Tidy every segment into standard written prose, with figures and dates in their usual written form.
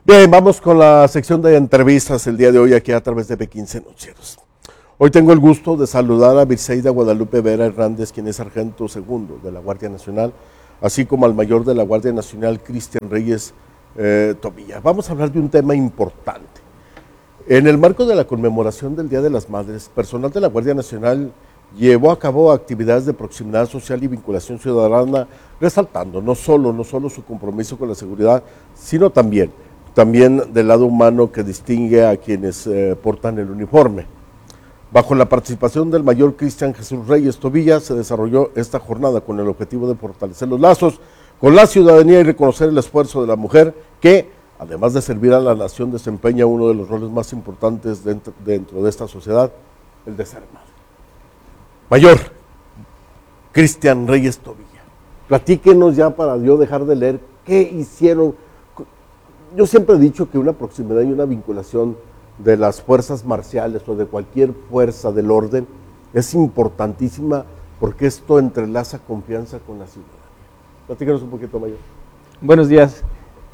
Bien, vamos con la sección de entrevistas el día de hoy aquí a través de B15 Noticieros. Hoy tengo el gusto de saludar a Briseida Guadalupe Vera Hernández, quien es sargento segundo de la Guardia Nacional, así como al mayor de la Guardia Nacional, Cristian Reyes Tobilla. Vamos a hablar de un tema importante. En el marco de la conmemoración del Día de las Madres, personal de la Guardia Nacional llevó a cabo actividades de proximidad social y vinculación ciudadana, resaltando no solo su compromiso con la seguridad, sino también del lado humano que distingue a quienes portan el uniforme. Bajo la participación del mayor Cristian Jesús Reyes Tobilla, se desarrolló esta jornada con el objetivo de fortalecer los lazos con la ciudadanía y reconocer el esfuerzo de la mujer que, además de servir a la nación, desempeña uno de los roles más importantes dentro de esta sociedad, el de ser madre. Mayor Cristian Reyes Tobilla, platíquenos ya para yo dejar de leer qué hicieron. Yo siempre he dicho que una proximidad y una vinculación de las fuerzas marciales o de cualquier fuerza del orden es importantísima porque esto entrelaza confianza con la ciudadanía. Platícanos un poquito, Mayor. Buenos días.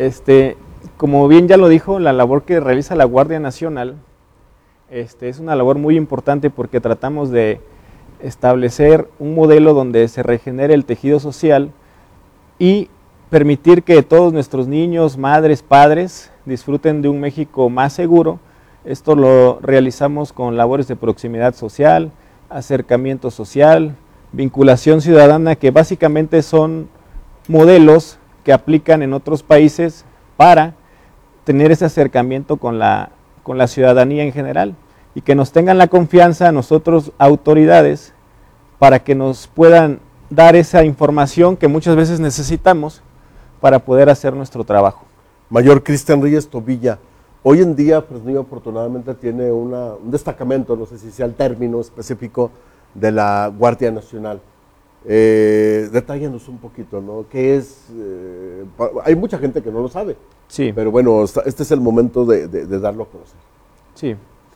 Como bien ya lo dijo, la labor que realiza la Guardia Nacional es una labor muy importante porque tratamos de establecer un modelo donde se regenere el tejido social y permitir que todos nuestros niños, madres, padres disfruten de un México más seguro. Esto lo realizamos con labores de proximidad social, acercamiento social, vinculación ciudadana, que básicamente son modelos que aplican en otros países para tener ese acercamiento con la ciudadanía en general y que nos tengan la confianza a nosotros, autoridades, para que nos puedan dar esa información que muchas veces necesitamos para poder hacer nuestro trabajo. Mayor Cristian Reyes Tobilla, hoy en día Fresnillo afortunadamente tiene un destacamento, no sé si sea el término específico, de la Guardia Nacional. Detállenos un poquito, ¿no? ¿Qué es? Hay mucha gente que no lo sabe, sí, pero bueno, este es el momento de darlo a conocer. Sí.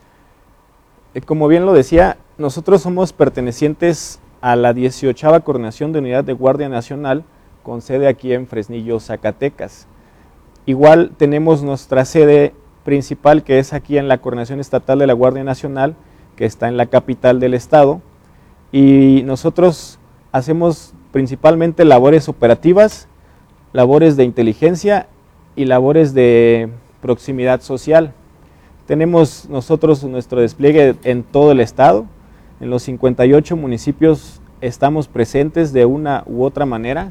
Como bien lo decía, nosotros somos pertenecientes a la 18ª Coordinación de Unidad de Guardia Nacional, con sede aquí en Fresnillo, Zacatecas. Igual tenemos nuestra sede principal, que es aquí en la Coordinación Estatal de la Guardia Nacional, que está en la capital del estado, y nosotros hacemos principalmente labores operativas, labores de inteligencia y labores de proximidad social. Tenemos nosotros nuestro despliegue en todo el estado, en los 58 municipios estamos presentes de una u otra manera,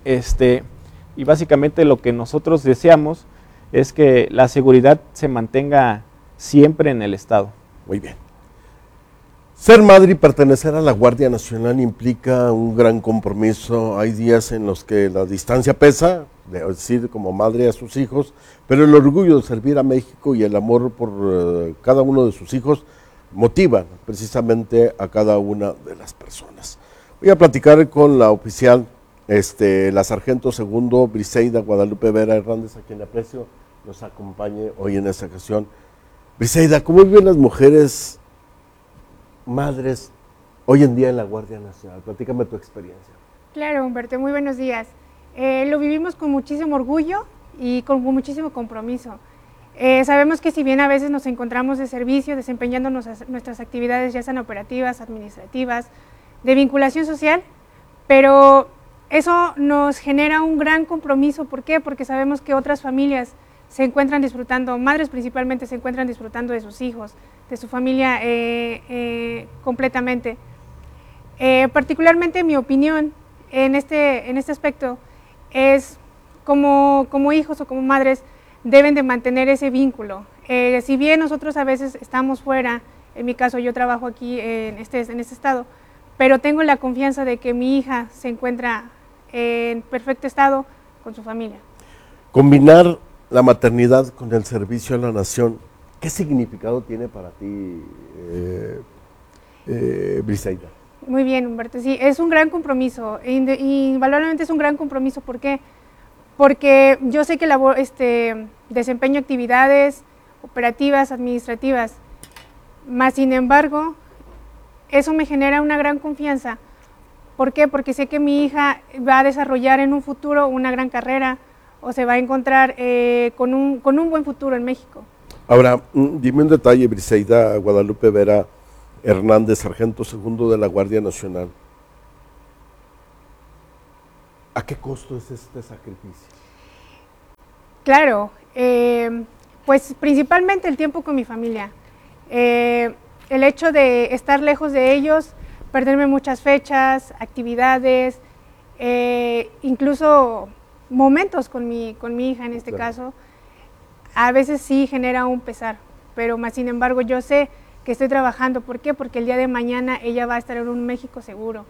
y básicamente lo que nosotros deseamos es que la seguridad se mantenga siempre en el estado. Muy bien. Ser madre y pertenecer a la Guardia Nacional implica un gran compromiso. Hay días en los que la distancia pesa, de decir como madre a sus hijos, pero el orgullo de servir a México y el amor por cada uno de sus hijos motivan precisamente a cada una de las personas. Voy a platicar con la oficial, la sargento segundo Briseida Guadalupe Vera Hernández, a quien aprecio nos acompañe hoy en esta ocasión. Briseida, ¿cómo viven las mujeres madres hoy en día en la Guardia Nacional? Platícame tu experiencia. Claro, Humberto, muy buenos días. Lo vivimos con muchísimo orgullo y con muchísimo compromiso. Sabemos que si bien a veces nos encontramos de servicio, desempeñando nuestras actividades, ya sean operativas, administrativas, de vinculación social, pero eso nos genera un gran compromiso. ¿Por qué? Porque sabemos que otras familias se encuentran disfrutando, madres principalmente se encuentran disfrutando de sus hijos, de su familia completamente. Particularmente mi opinión en este aspecto es como hijos o como madres deben de mantener ese vínculo. Si bien nosotros a veces estamos fuera, en mi caso yo trabajo aquí en este estado, pero tengo la confianza de que mi hija se encuentra en perfecto estado con su familia. Combinar la maternidad con el servicio a la nación, ¿qué significado tiene para ti, Briseida? Muy bien, Humberto, sí, es un gran compromiso, invalorablemente es un gran compromiso. ¿Por qué? Porque yo sé que desempeño actividades operativas, administrativas, más sin embargo, eso me genera una gran confianza. ¿Por qué? Porque sé que mi hija va a desarrollar en un futuro una gran carrera, o se va a encontrar con un buen futuro en México. Ahora, dime un detalle, Briseida Guadalupe Vera Hernández, sargento segundo de la Guardia Nacional. ¿A qué costo es este sacrificio? Claro, pues principalmente el tiempo con mi familia. El hecho de estar lejos de ellos, perderme muchas fechas, actividades, incluso momentos con mi hija en este caso, a veces sí genera un pesar, pero más sin embargo yo sé que estoy trabajando. ¿Por qué? Porque el día de mañana ella va a estar en un México seguro.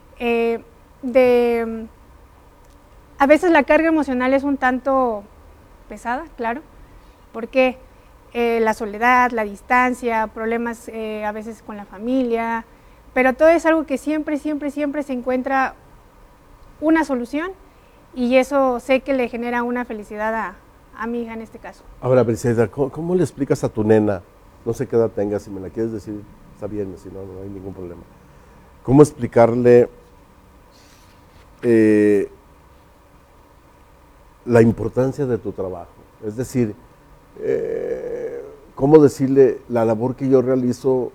A veces la carga emocional es un tanto pesada, claro, porque la soledad, la distancia, problemas a veces con la familia, pero todo es algo que siempre se encuentra una solución, y eso sé que le genera una felicidad a mi hija en este caso. Ahora, Briseida, ¿cómo le explicas a tu nena? No sé qué edad tenga, si me la quieres decir, está bien, si no, no hay ningún problema. ¿Cómo explicarle la importancia de tu trabajo? Es decir, ¿cómo decirle la labor que yo realizo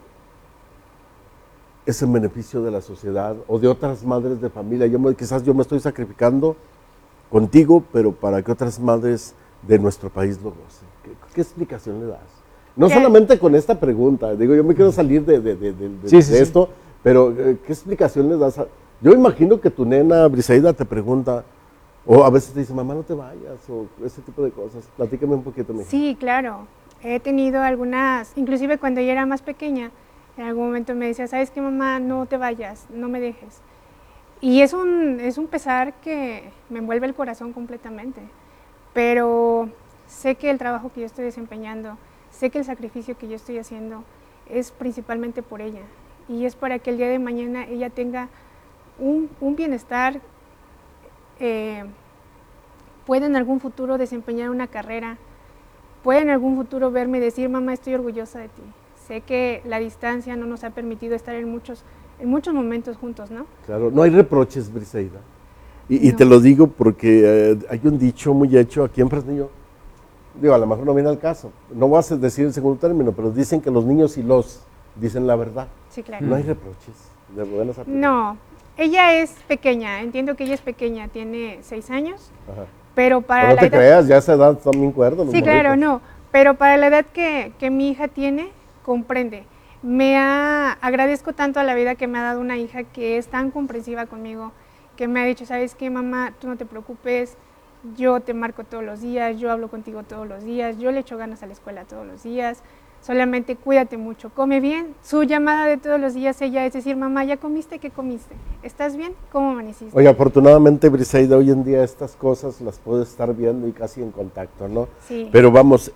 es en beneficio de la sociedad o de otras madres de familia? Quizás yo me estoy sacrificando contigo, pero para que otras madres de nuestro país lo gocen. ¿Qué explicación le das? No solamente con esta pregunta, digo, yo me quiero salir de esto, pero ¿qué explicación le das? Yo imagino que tu nena, Briseida, te pregunta, o a veces te dice, mamá, no te vayas, o ese tipo de cosas. Platícame un poquito, mija. Sí, claro. He tenido algunas, inclusive cuando ella era más pequeña, en algún momento me decía, ¿sabes qué, mamá? No te vayas, no me dejes. Y es un pesar que me envuelve el corazón completamente, pero sé que el trabajo que yo estoy desempeñando, sé que el sacrificio que yo estoy haciendo es principalmente por ella, y es para que el día de mañana ella tenga un bienestar, pueda en algún futuro desempeñar una carrera, pueda en algún futuro verme y decir, mamá, estoy orgullosa de ti. Sé que la distancia no nos ha permitido estar en muchos momentos juntos, ¿no? Claro, no hay reproches, Briseida. Y No. te lo digo porque hay un dicho muy hecho aquí en Fresnillo. Digo, a lo mejor no viene al caso. No voy a decir el segundo término, pero dicen que los niños dicen la verdad. Sí, claro. No hay reproches de buenas a primeras. No, ella es pequeña, entiendo que ella es pequeña, tiene 6 años, Ajá. pero para Pero no la te edad... creas, ya a esa edad están bien cuerdos. Sí, claro, no, pero para la edad que mi hija tiene, comprende. Agradezco tanto a la vida que me ha dado una hija que es tan comprensiva conmigo, que me ha dicho, ¿sabes qué, mamá? Tú no te preocupes, yo te marco todos los días, yo hablo contigo todos los días, yo le echo ganas a la escuela todos los días, solamente cuídate mucho, come bien. Su llamada de todos los días ella es decir, mamá, ¿ya comiste? ¿Qué comiste? ¿Estás bien? ¿Cómo amaneciste? Oye, afortunadamente, Briseida, hoy en día estas cosas las puedes estar viendo y casi en contacto, ¿no? Sí. Pero vamos,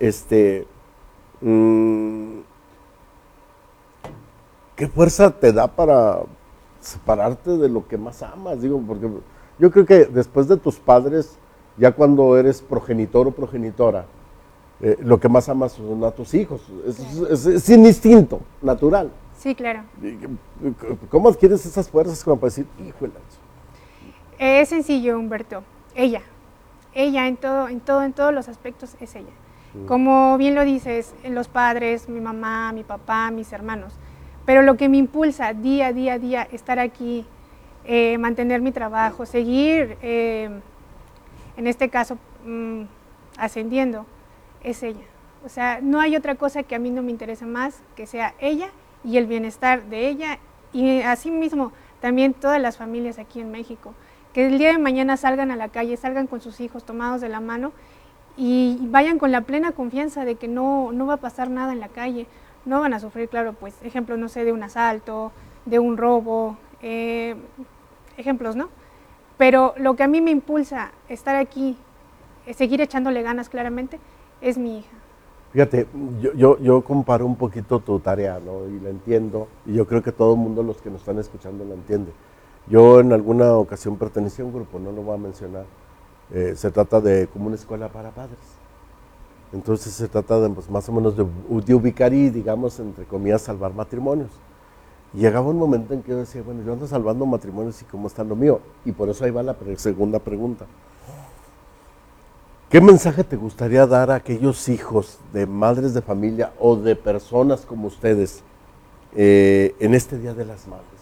¿qué fuerza te da para separarte de lo que más amas? Digo, porque yo creo que después de tus padres, ya cuando eres progenitor o progenitora, lo que más amas son a tus hijos. Es un instinto natural. Sí, claro. ¿Cómo adquieres esas fuerzas como para decir, híjole? Es sencillo, Humberto. Ella en todos los aspectos es ella. Como bien lo dices, los padres, mi mamá, mi papá, mis hermanos. Pero lo que me impulsa día a día estar aquí, mantener mi trabajo, seguir, en este caso, ascendiendo, es ella. O sea, no hay otra cosa que a mí no me interese más que sea ella y el bienestar de ella, y asimismo también todas las familias aquí en México. Que el día de mañana salgan a la calle, salgan con sus hijos tomados de la mano y vayan con la plena confianza de que no va a pasar nada en la calle. No van a sufrir, claro, pues ejemplos, no sé, de un asalto, de un robo, ejemplos, ¿no? Pero lo que a mí me impulsa estar aquí, seguir echándole ganas claramente, es mi hija. Fíjate, yo comparo un poquito tu tarea, ¿no? Y la entiendo, y yo creo que todo el mundo, los que nos están escuchando, la entiende. Yo en alguna ocasión pertenecía a un grupo, no lo voy a mencionar, se trata de como una escuela para padres. Entonces se trata de, pues, más o menos de ubicar y, digamos, entre comillas, salvar matrimonios. Y llegaba un momento en que yo decía, bueno, yo ando salvando matrimonios y cómo está lo mío. Y por eso ahí va la segunda pregunta. ¿Qué mensaje te gustaría dar a aquellos hijos de madres de familia o de personas como ustedes en este Día de las Madres?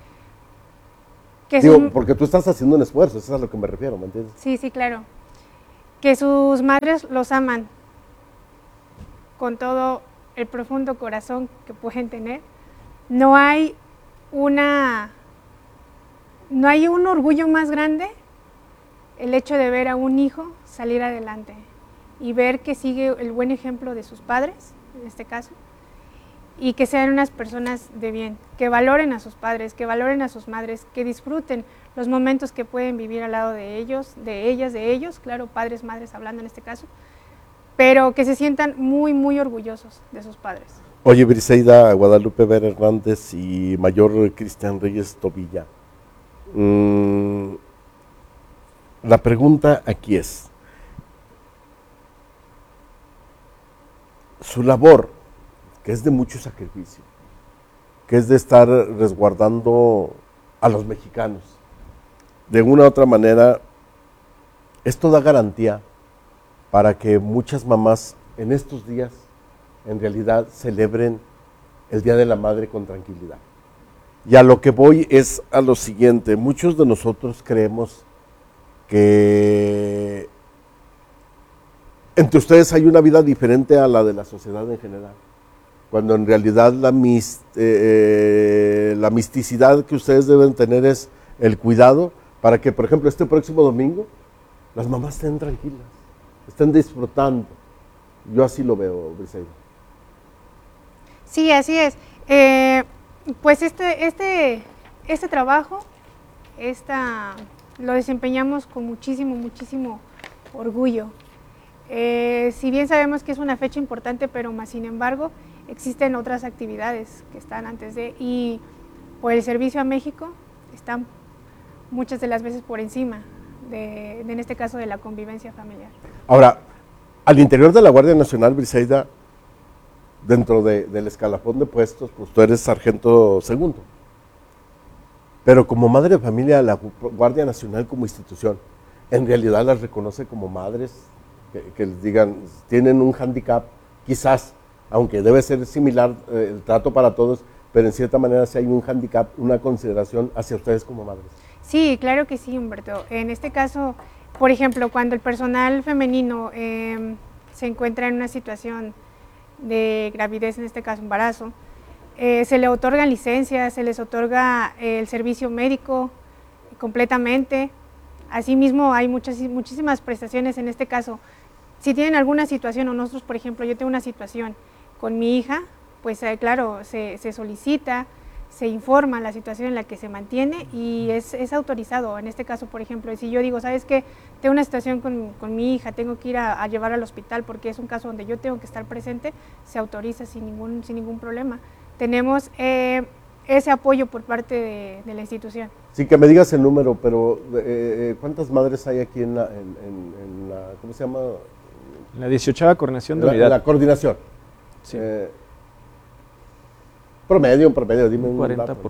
Digo, porque tú estás haciendo un esfuerzo, eso es a lo que me refiero, ¿me entiendes? Sí, sí, claro. Que sus madres los aman con todo el profundo corazón que pueden tener. No hay un orgullo más grande el hecho de ver a un hijo salir adelante y ver que sigue el buen ejemplo de sus padres, en este caso, y que sean unas personas de bien, que valoren a sus padres, que valoren a sus madres, que disfruten los momentos que pueden vivir al lado de ellos, de ellas, de ellos, claro, padres, madres hablando en este caso, pero que se sientan muy, muy orgullosos de sus padres. Oye, Briseida Guadalupe Vera Hernández y Mayor Cristian Reyes Tobilla, la pregunta aquí es, su labor, que es de mucho sacrificio, que es de estar resguardando a los mexicanos, de una u otra manera, esto da garantía para que muchas mamás en estos días en realidad celebren el Día de la Madre con tranquilidad. Y a lo que voy es a lo siguiente, muchos de nosotros creemos que entre ustedes hay una vida diferente a la de la sociedad en general, cuando en realidad la misticidad que ustedes deben tener es el cuidado para que, por ejemplo, este próximo domingo las mamás estén tranquilas, estén disfrutando. Yo así lo veo, Briseida. Sí, así es. Pues este trabajo lo desempeñamos con muchísimo orgullo. Si bien sabemos que es una fecha importante, pero más sin embargo existen otras actividades que están antes de, y por el servicio a México están muchas de las veces por encima en este caso de la convivencia familiar. Ahora, al interior de la Guardia Nacional, Briseida, dentro del escalafón de puestos, pues tú eres sargento segundo. Pero como madre de familia, la Guardia Nacional como institución, en realidad las reconoce como madres que les digan, tienen un hándicap, quizás, aunque debe ser similar el trato para todos, pero en cierta manera sí hay un hándicap, una consideración hacia ustedes como madres. Sí, claro que sí, Humberto. En este caso, por ejemplo, cuando el personal femenino se encuentra en una situación de gravidez, en este caso embarazo, se le otorgan licencias, se les otorga el servicio médico completamente. Asimismo, hay muchísimas prestaciones en este caso. Si tienen alguna situación, o nosotros, por ejemplo, yo tengo una situación con mi hija, pues claro, se solicita, se informa la situación en la que se mantiene y es autorizado. En este caso, por ejemplo, si yo digo, ¿sabes qué? Tengo una situación con mi hija, tengo que ir a llevar al hospital porque es un caso donde yo tengo que estar presente, se autoriza sin ningún problema. Tenemos ese apoyo por parte de la institución. Sí, que me digas el número, pero ¿cuántas madres hay aquí en la ¿cómo se llama? La 18ª coordinación de unidad. La coordinación. Sí. Promedio, dime un 40%. dato.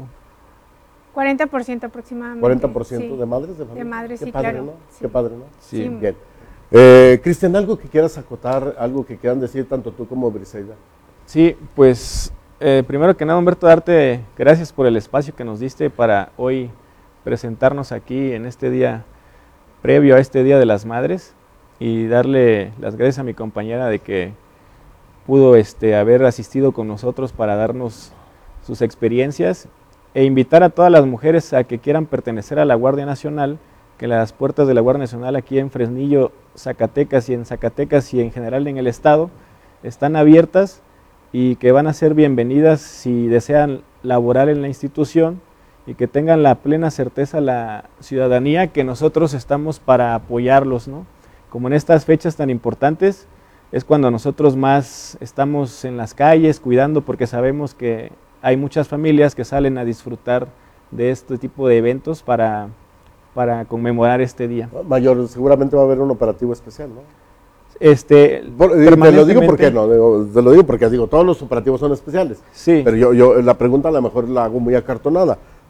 40% aproximadamente. 40% sí. de madres de familia. De madres, Qué sí, padre, claro. ¿no? Sí. Qué padre, ¿no? Sí. Bien. Cristian, ¿algo que quieras acotar, algo que quieran decir tanto tú como Briseida? Sí, pues primero que nada, Humberto, darte gracias por el espacio que nos diste para hoy presentarnos aquí en este día previo a este Día de las Madres y darle las gracias a mi compañera de que pudo haber asistido con nosotros para darnos sus experiencias e invitar a todas las mujeres a que quieran pertenecer a la Guardia Nacional, que las puertas de la Guardia Nacional aquí en Fresnillo, Zacatecas y en general en el estado están abiertas y que van a ser bienvenidas si desean laborar en la institución y que tengan la plena certeza la ciudadanía que nosotros estamos para apoyarlos, ¿no? Como en estas fechas tan importantes, es cuando nosotros más estamos en las calles cuidando porque sabemos que hay muchas familias que salen a disfrutar de este tipo de eventos para conmemorar este día. Mayor, seguramente va a haber un operativo especial, ¿no? Te lo digo porque te lo digo porque digo, todos los operativos son especiales. Sí. Pero yo la pregunta a lo mejor la hago muy acartonada.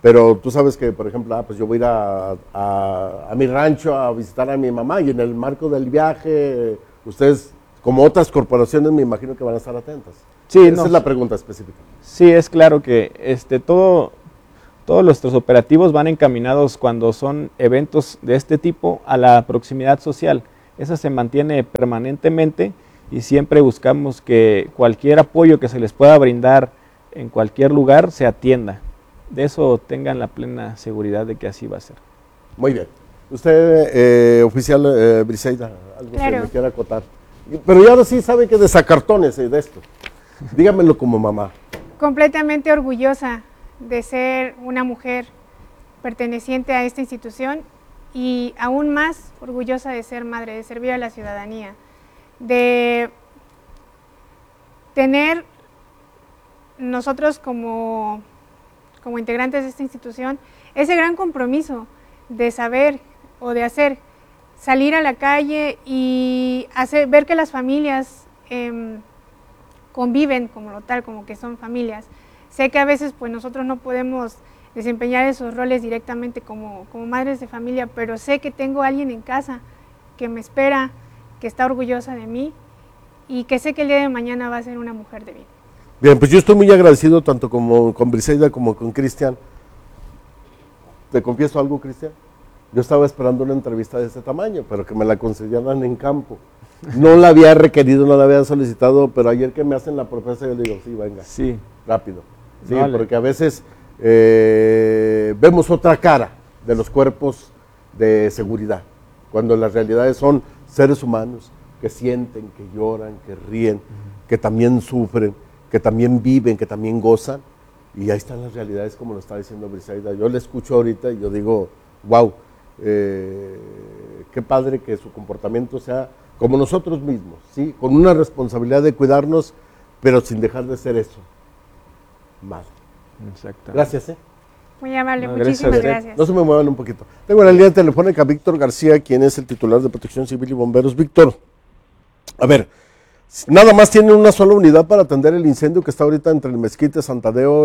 Pero tú sabes que, por ejemplo, pues yo voy a ir a mi rancho a visitar a mi mamá y en el marco del viaje, ustedes, como otras corporaciones, me imagino que van a estar atentas. Sí, Esa es la pregunta específica. Sí, es claro que todos nuestros operativos van encaminados cuando son eventos de este tipo a la proximidad social. Esa se mantiene permanentemente y siempre buscamos que cualquier apoyo que se les pueda brindar en cualquier lugar se atienda. De eso tengan la plena seguridad de que así va a ser. Muy bien. Usted, oficial Briseida, algo Claro. que me quiera acotar. Pero ya ahora sí sabe que de sacartones de esto. Dígamelo como mamá. Completamente orgullosa de ser una mujer perteneciente a esta institución y aún más orgullosa de ser madre, de servir a la ciudadanía, de tener nosotros como integrantes de esta institución ese gran compromiso de saber o de hacer, salir a la calle y ver que las familias conviven como tal, como que son familias. Sé que a veces pues nosotros no podemos desempeñar esos roles directamente como madres de familia, pero sé que tengo a alguien en casa que me espera, que está orgullosa de mí y que sé que el día de mañana va a ser una mujer de bien. Bien, pues yo estoy muy agradecido tanto como con Briseida como con Cristian. ¿Te confieso algo, Cristian? Yo estaba esperando una entrevista de este tamaño, pero que me la concedieran en campo. No la había requerido, no la había solicitado, pero ayer que me hacen la propuesta yo le digo, sí, venga, Sí. rápido. Sí, Vale. porque a veces vemos otra cara de los cuerpos de seguridad, cuando las realidades son seres humanos que sienten, que lloran, que ríen, que también sufren, que también viven, que también gozan, y ahí están las realidades como lo está diciendo Briseida. Yo le escucho ahorita y yo digo, wow, qué padre que su comportamiento sea como nosotros mismos, ¿sí? Con una responsabilidad de cuidarnos, pero sin dejar de ser eso, mal. Exacto. Gracias, Muy amable, No, gracias a muchísimas usted. gracias. No se me muevan un poquito. Tengo en la línea telefónica a Víctor García, quien es el titular de Protección Civil y Bomberos. Víctor, a ver, nada más tienen una sola unidad para atender el incendio que está ahorita entre el Mezquite, Santadeo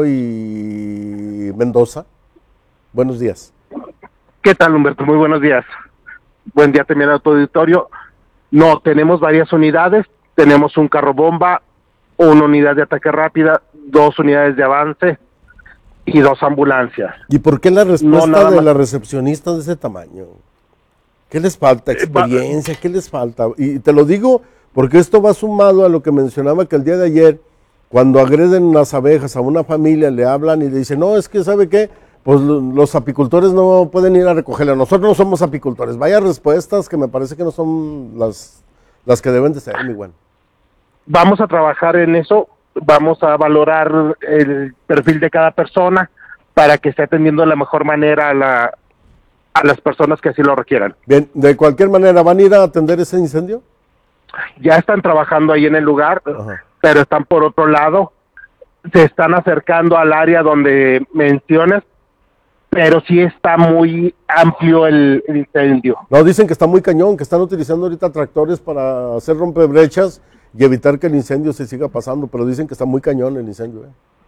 y Mendoza. Buenos días. ¿Qué tal, Humberto? Muy buenos días. Buen día también a tu auditorio. No, tenemos varias unidades. Tenemos un carro bomba, una unidad de ataque rápida, 2 unidades de avance y 2 ambulancias. ¿Y por qué la respuesta nada de más. la recepcionista de ese tamaño? ¿Qué les falta? ¿Experiencia? ¿Qué les falta? Y te lo digo porque esto va sumado a lo que mencionaba que el día de ayer, cuando agreden unas abejas a una familia, le hablan y le dicen, no, es que ¿sabe qué? Pues los apicultores no pueden ir a recogerla. Nosotros no somos apicultores. Vaya respuestas que me parece que no son las que deben de ser, mi buen. Vamos a trabajar en eso, vamos a valorar el perfil de cada persona para que esté atendiendo de la mejor manera a las personas que así lo requieran. Bien, de cualquier manera, ¿van a ir a atender ese incendio? Ya están trabajando ahí en el lugar, Ajá. pero están por otro lado, se están acercando al área donde mencionas, pero sí está muy amplio el incendio. No, dicen que está muy cañón, que están utilizando ahorita tractores para hacer rompebrechas y evitar que el incendio se siga pasando, pero dicen que está muy cañón el incendio.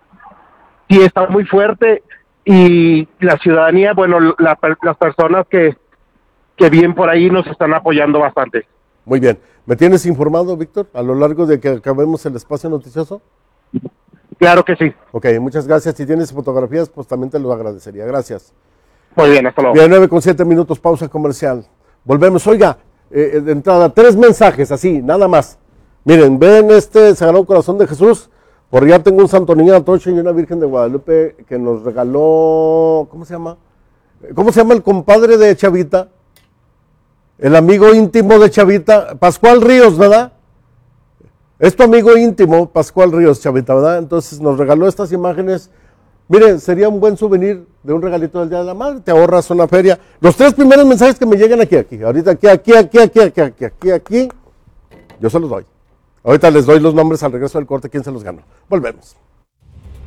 Sí está muy fuerte y la ciudadanía, bueno, las personas que viven por ahí nos están apoyando bastante. Muy bien. ¿Me tienes informado, Víctor, a lo largo de que acabemos el espacio noticioso? Claro que sí. Ok, muchas gracias. Si tienes fotografías, pues también te lo agradecería. Gracias. Muy bien, hasta luego. Bien, 9:07, pausa comercial. Volvemos. Oiga, de entrada, 3 mensajes así, nada más. Miren, ven este Sagrado Corazón de Jesús. Por allá tengo un Santo Niño Atocho y una Virgen de Guadalupe que nos regaló, ¿cómo se llama? ¿Cómo se llama el compadre de Chavita? El amigo íntimo de Chavita, Pascual Ríos, ¿verdad? Es tu amigo íntimo, Pascual Ríos, Chavita, ¿verdad? Entonces nos regaló estas imágenes. Miren, sería un buen souvenir de un regalito del Día de la Madre, te ahorras una feria. Los 3 primeros mensajes que me lleguen aquí, ahorita aquí, yo se los doy. Ahorita les doy los nombres al regreso del corte, quién se los ganó. Volvemos.